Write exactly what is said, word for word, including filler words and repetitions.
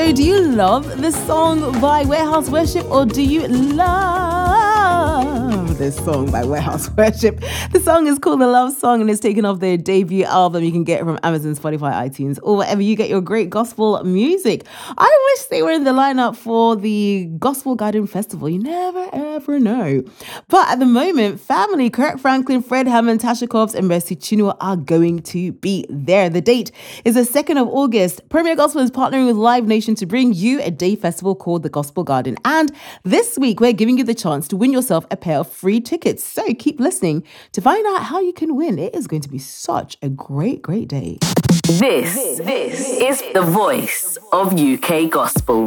So do you love this song by Warehouse Worship, or do you love this song by Warehouse Worship? The song is called The Love Song and it's taken off their debut album. You can get it from Amazon, Spotify, iTunes, or wherever you get your great gospel music. I wish they were in the lineup for the Gospel Garden Festival. You never ever know. But at the moment, family Kirk Franklin, Fred Hammond, Tasha Cobbs, and Mercy Chinua are going to be there. The date is the second of August. Premier Gospel is partnering with Live Nation to bring you a day festival called the Gospel Garden. And this week, we're giving you the chance to win yourself a pair of free tickets. So keep listening to find out how you can win. It is going to be such a great, great day. This, this is the voice of U K Gospel.